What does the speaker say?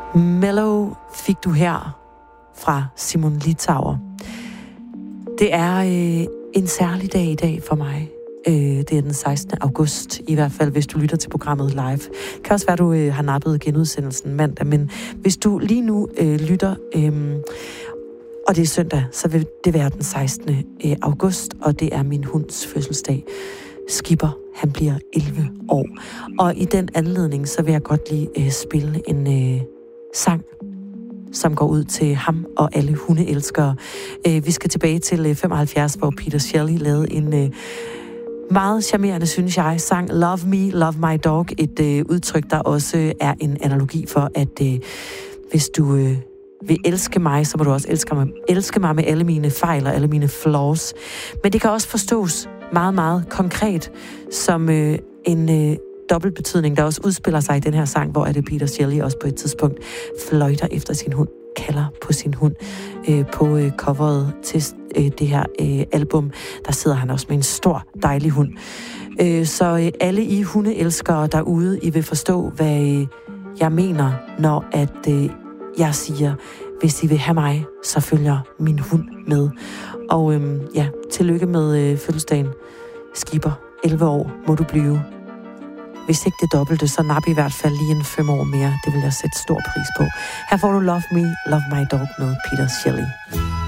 Mellow fik du her fra Simon Litauer. Det er en særlig dag i dag for mig. Det er den 16. august, i hvert fald hvis du lytter til programmet live. Det kan også være, du har nappet genudsendelsen mandag, men hvis du lige nu lytter, og det er søndag, så vil det være den 16. august, og det er min hunds fødselsdag. Skipper, han bliver 11 år. Og i den anledning, så vil jeg godt lige spille en sang, som går ud til ham og alle hundeelskere. Vi skal tilbage til 75, hvor Peter Shelley lavede en meget charmerende, synes jeg, sang Love Me, Love My Dog. Et udtryk, der også er en analogi for, at hvis du vil elske mig, så må du også elske mig med alle mine fejl og alle mine flaws. Men det kan også forstås meget, meget konkret som en dobbeltbetydning, der også udspiller sig i den her sang, hvor er det Peter Shelley også på et tidspunkt fløjter efter sin hund, kalder på sin hund. På coveret til det her album, der sidder han også med en stor, dejlig hund. Så alle I hundeelskere derude, I vil forstå, hvad jeg mener, når at jeg siger, hvis I vil have mig, så følger min hund med. Og ja, tillykke med fødselsdagen. Skipper, 11 år må du blive. Hvis ikke det dobbelte, så nap i hvert fald lige en 5 år mere. Det vil jeg sætte stor pris på. Her får du Love Me, Love My Dog med Peter Shelley.